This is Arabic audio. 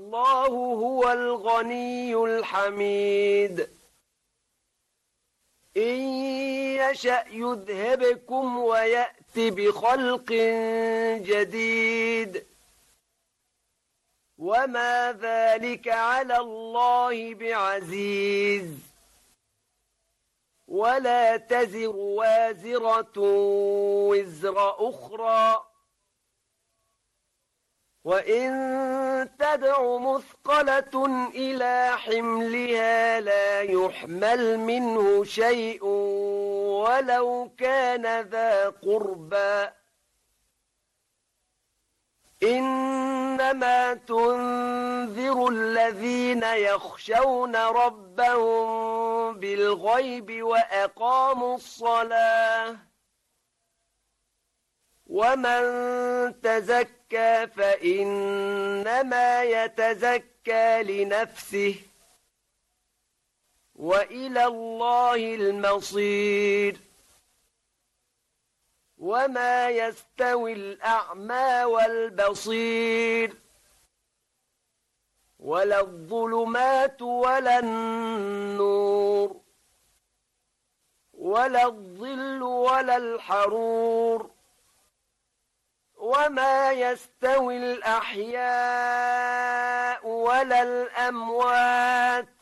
والله هو الغني الحميد إن يشأ يذهبكم ويأت بخلق جديد وما ذلك على الله بعزيز ولا تزر وازرة وزر أخرى وإن تدع مثقلة إلى حملها لا يحمل منه شيء ولو كان ذا قربى إنما تنذر الذين يخشون ربهم بالغيب وأقاموا الصلاة ومن تزكى فإنما يتزكى لنفسه وإلى الله المصير وما يستوي الأعمى والبصير ولا الظلمات ولا النور ولا الظل ولا الحرور وما يستوي الأحياء ولا الأموات